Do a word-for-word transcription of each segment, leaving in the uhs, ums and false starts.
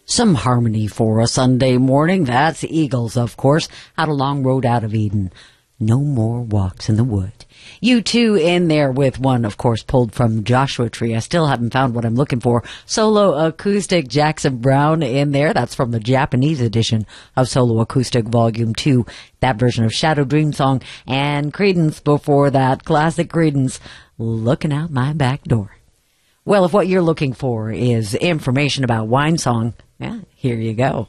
Some harmony for a Sunday morning. That's Eagles, of course. Had a long road out of Eden. No more walks in the wood. You two in there with one, of course, pulled from Joshua Tree. I still haven't found what I'm looking for. Solo Acoustic Jackson Browne in there. That's from the Japanese edition of Solo Acoustic Volume two. That version of Shadow Dream Song. And Creedence before that. Classic Creedence. Looking Out My Back Door. Well, if what you're looking for is information about Wine Song, yeah, here you go.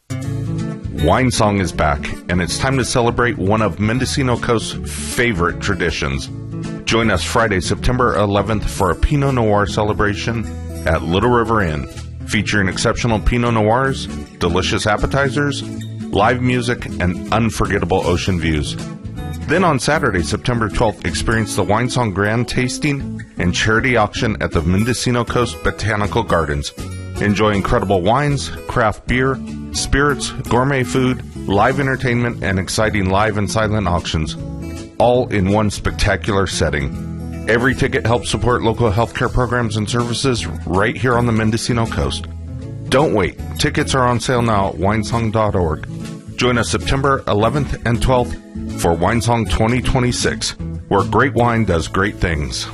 Wine Song is back, and it's time to celebrate one of Mendocino Coast's favorite traditions. Join us Friday, September eleventh for a Pinot Noir celebration at Little River Inn, featuring exceptional Pinot Noirs, delicious appetizers, live music, and unforgettable ocean views. Then on Saturday, September twelfth, experience the Wine Song Grand Tasting and Charity Auction at the Mendocino Coast Botanical Gardens. Enjoy incredible wines, craft beer, spirits, gourmet food, live entertainment, and exciting live and silent auctions, all in one spectacular setting. Every ticket helps support local healthcare programs and services right here on the Mendocino Coast. Don't wait. Tickets are on sale now at winesong dot org. Join us September eleventh and twelfth for Winesong twenty twenty-six, where great wine does great things.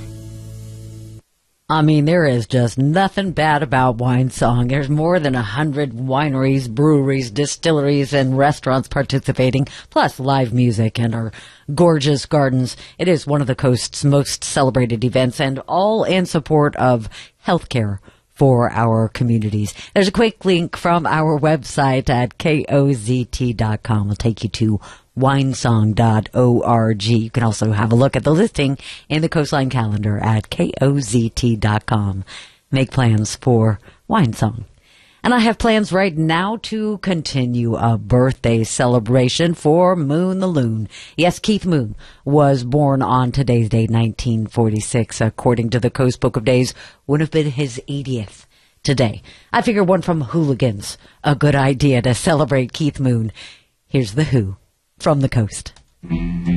I mean, there is just nothing bad about Wine Song. There's more than a hundred wineries, breweries, distilleries, and restaurants participating, plus live music and our gorgeous gardens. It is one of the coast's most celebrated events, and all in support of healthcare for our communities. There's a quick link from our website at K O Z T dot com. It'll take you to winesong dot org. You can also have a look at the listing in the Coastline calendar at K O Z T dot com. Make plans for Wine Song. And I have plans right now to continue a birthday celebration for Moon the Loon. Yes, Keith Moon was born on today's date, nineteen forty-six. According to the Coast Book of Days, would have been his eightieth today. I figure one from Hooligans, a good idea to celebrate Keith Moon. Here's The Who from the coast.